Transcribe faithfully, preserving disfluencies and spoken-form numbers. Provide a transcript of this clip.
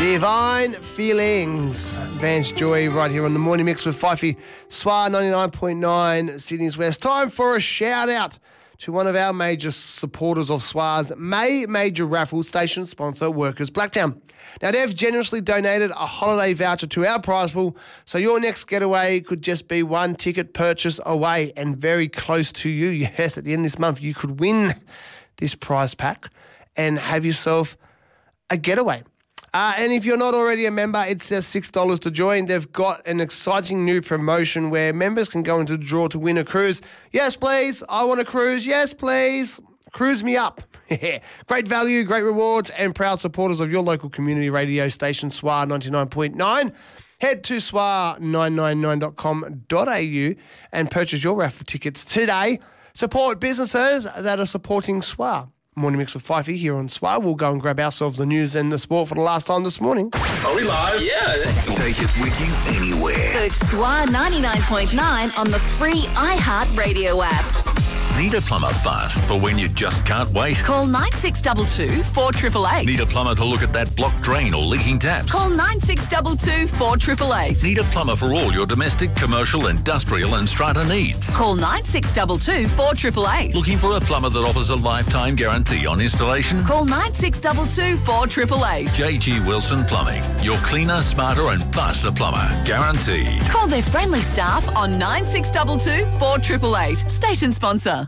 Divine Feelings. Vance Joy right here on the Morning Mix with Fifey. S W A ninety-nine point nine, Sydney's West. Time for a shout out to one of our major supporters of S W A's May Major Raffle station sponsor, Workers Blacktown. Now, they've generously donated a holiday voucher to our prize pool, so your next getaway could just be one ticket purchase away and very close to you. Yes, at the end of this month, you could win this prize pack and have yourself a getaway. Uh, and if you're not already a member, it's just six dollars to join. They've got an exciting new promotion where members can go into the draw to win a cruise. Yes, please. I want a cruise. Yes, please. Cruise me up. Great value, great rewards, and proud supporters of your local community radio station, S W A ninety-nine point nine. Head to S W A nine nine nine dot com dot a u and purchase your raffle tickets today. Support businesses that are supporting S W A. Morning Mix with Fifey here on S W A. We'll go and grab ourselves the news and the sport for the last time this morning. Are we live? Yeah. Take us with you anywhere. Search S W A ninety-nine point nine on the free iHeartRadio app. Need a plumber fast for when you just can't wait? Call nine six two two, four eight eight eight. Need a plumber to look at that blocked drain or leaking taps? Call nine six two two, four eight eight eight. Need a plumber for all your domestic, commercial, industrial and strata needs? Call nine six two two, four eight eight eight. Looking for a plumber that offers a lifetime guarantee on installation? Call nine six two two, four eight eight eight. J G Wilson Plumbing. Your cleaner, smarter and faster plumber. Guaranteed. Call their friendly staff on nine six two two, four eight eight eight. Station sponsor.